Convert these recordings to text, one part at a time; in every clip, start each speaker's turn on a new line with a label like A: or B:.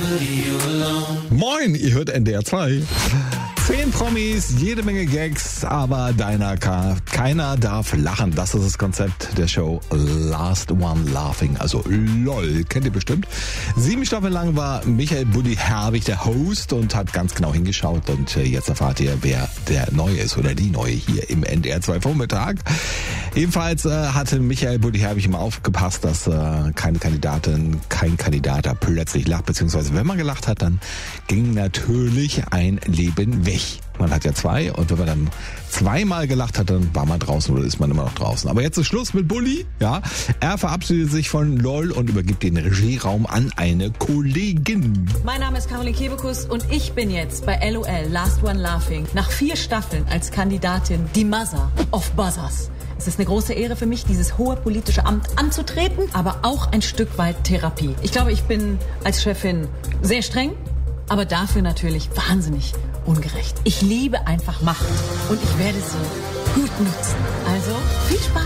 A: Moin, ihr hört NDR 2. 10 Promis, jede Menge Gags, aber keiner darf lachen. Das ist das Konzept der Show Last One Laughing, also LOL, kennt ihr bestimmt. 7 Staffeln lang war Michael Buddy Herbig der Host und hat ganz genau hingeschaut. Und jetzt erfahrt ihr, wer der Neue ist oder die Neue hier im NDR 2 Vormittag. Ebenfalls hatte Michael Buddy Herbig immer aufgepasst, dass keine Kandidatin, kein Kandidat da plötzlich lacht, beziehungsweise wenn man gelacht hat, dann ging natürlich ein Leben weg. Man hat ja 2 und wenn man dann 2-mal gelacht hat, dann war man draußen oder ist man immer noch draußen. Aber jetzt ist Schluss mit Bulli. Ja, er verabschiedet sich von LOL und übergibt den Regieraum an eine Kollegin.
B: Mein Name ist Caroline Kebekus und ich bin jetzt bei LOL Last One Laughing nach 4 Staffeln als Kandidatin die Mother of Buzzers. Es ist eine große Ehre für mich, dieses hohe politische Amt anzutreten, aber auch ein Stück weit Therapie. Ich glaube, ich bin als Chefin sehr streng, aber dafür natürlich wahnsinnig ungerecht. Ich liebe einfach Macht und ich werde sie gut nutzen. Also viel Spaß.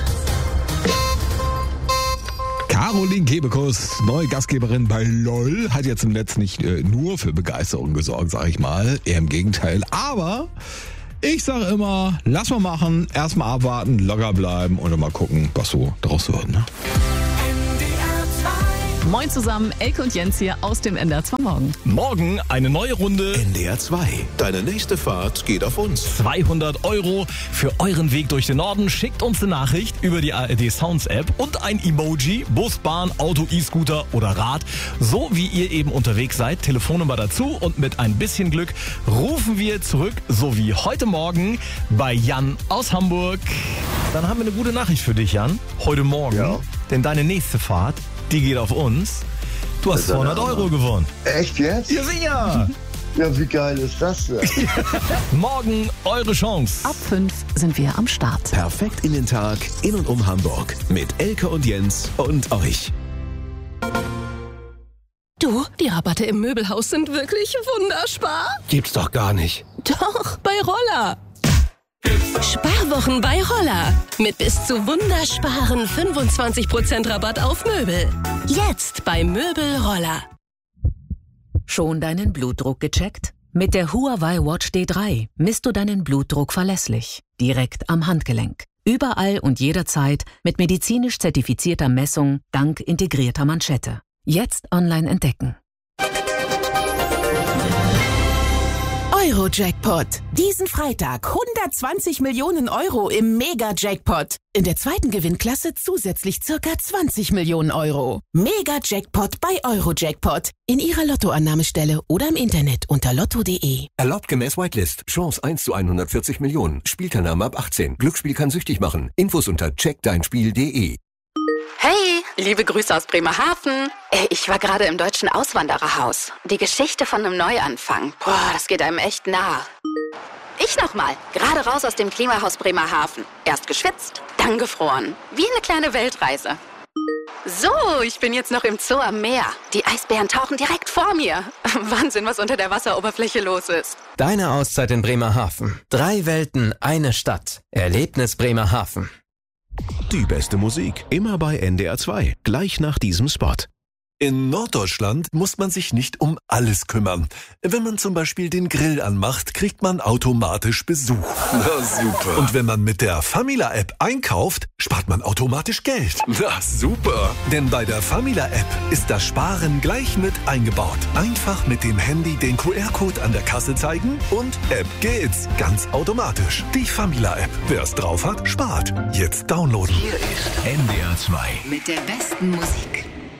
A: Caroline Kebekus, neue Gastgeberin bei LOL, hat jetzt im Netz nicht nur für Begeisterung gesorgt, sag ich mal. Eher im Gegenteil. Aber ich sage immer, lass mal machen, erstmal abwarten, locker bleiben und dann mal gucken, was so draus wird. Ne?
C: Moin zusammen, Elke und Jens hier aus dem NDR 2 Morgen.
D: Morgen eine neue Runde.
E: NDR 2. Deine nächste Fahrt geht auf uns.
D: 200 € für euren Weg durch den Norden. Schickt uns eine Nachricht über die ARD Sounds App und ein Emoji, Bus, Bahn, Auto, E-Scooter oder Rad. So wie ihr eben unterwegs seid, Telefonnummer dazu und mit ein bisschen Glück rufen wir zurück, so wie heute Morgen bei Jan aus Hamburg. Dann haben wir eine gute Nachricht für dich, Jan, heute Morgen. Ja. Denn deine nächste Fahrt, die geht auf uns. Du hast 200 € gewonnen.
F: Echt jetzt?
D: Ja, sicher.
F: Ja, wie geil ist das denn?
D: Morgen eure Chance.
C: Ab 5 sind wir am Start.
E: Perfekt in den Tag, in und um Hamburg. Mit Elke und Jens und euch.
G: Du, die Rabatte im Möbelhaus sind wirklich wunderbar.
E: Gibt's doch gar nicht.
G: Doch, bei Roller. Sparwochen bei Roller. Mit bis zu wundersparen 25% Rabatt auf Möbel. Jetzt bei Möbel Roller.
H: Schon deinen Blutdruck gecheckt? Mit der Huawei Watch D3 misst du deinen Blutdruck verlässlich. Direkt am Handgelenk. Überall und jederzeit mit medizinisch zertifizierter Messung dank integrierter Manschette. Jetzt online entdecken.
I: Euro-Jackpot. Diesen Freitag 120 Millionen € im Mega-Jackpot. In der zweiten Gewinnklasse zusätzlich ca. 20 Millionen €. Mega-Jackpot bei Euro-Jackpot. In Ihrer Lottoannahmestelle oder im Internet unter lotto.de.
E: Erlaubt gemäß Whitelist. Chance 1 zu 140 Millionen. Spielteilnahme ab 18. Glücksspiel kann süchtig machen. Infos unter checkdeinspiel.de.
J: Hey, liebe Grüße aus Bremerhaven. Ich war gerade im Deutschen Auswandererhaus. Die Geschichte von einem Neuanfang. Boah, das geht einem echt nah. Ich nochmal. Gerade raus aus dem Klimahaus Bremerhaven. Erst geschwitzt, dann gefroren. Wie eine kleine Weltreise. So, ich bin jetzt noch im Zoo am Meer. Die Eisbären tauchen direkt vor mir. Wahnsinn, was unter der Wasseroberfläche los ist.
K: Deine Auszeit in Bremerhaven. 3 Welten, eine Stadt. Erlebnis Bremerhaven.
E: Die beste Musik, immer bei NDR 2, gleich nach diesem Spot. In Norddeutschland muss man sich nicht um alles kümmern. Wenn man zum Beispiel den Grill anmacht, kriegt man automatisch Besuch. Na super. Und wenn man mit der Famila-App einkauft, spart man automatisch Geld. Na super. Denn bei der Famila-App ist das Sparen gleich mit eingebaut. Einfach mit dem Handy den QR-Code an der Kasse zeigen und App geht's. Ganz automatisch. Die Famila-App. Wer es drauf hat, spart. Jetzt downloaden.
L: Hier ist NDR 2.
M: Mit der besten Musik.